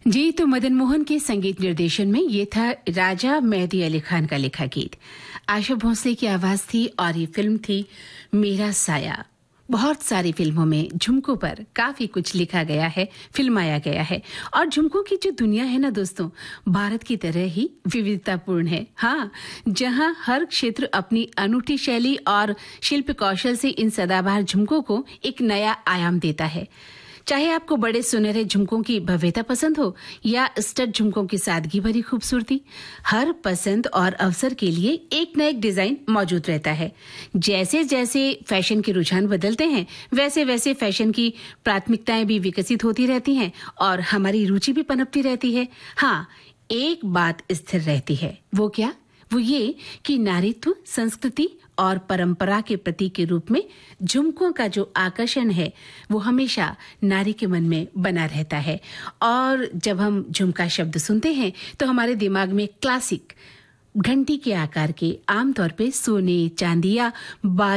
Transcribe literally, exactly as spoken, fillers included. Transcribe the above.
जी, तो मदन मोहन के संगीत निर्देशन में ये था राजा मेहदी अली खान का लिखा गीत। आशा भोसले की आवाज थी और ये फिल्म थी मेरा साया। बहुत सारी फिल्मों में झुमकों पर काफी कुछ लिखा गया है, फिल्माया गया है। और झुमकों की जो दुनिया है ना दोस्तों, भारत की तरह ही विविधतापूर्ण है। हाँ, जहाँ हर क्षेत्र अपनी अनूठी शैली और शिल्प कौशल से इन सदाबहार झुमकों को एक नया आयाम देता है। चाहे आपको बड़े सुनहरे झुमकों की भव्यता पसंद हो या स्टड झुमकों की सादगी भरी खूबसूरती, हर पसंद और अवसर के लिए एक न एक डिजाइन मौजूद रहता है। जैसे जैसे फैशन के रुझान बदलते हैं, वैसे वैसे फैशन की प्राथमिकताएं भी विकसित होती रहती हैं और हमारी रुचि भी पनपती रहती है। हाँ, एक बात स्थिर रहती है, वो क्या? वो ये कि नारीत्व, संस्कृति और परंपरा के प्रतीक के रूप में झुमकों का जो आकर्षण है वो हमेशा नारी के मन में बना रहता है। और जब हम झुमका शब्द सुनते हैं तो हमारे दिमाग में क्लासिक घंटी के आकार के, आमतौर पे सोने, चांदी या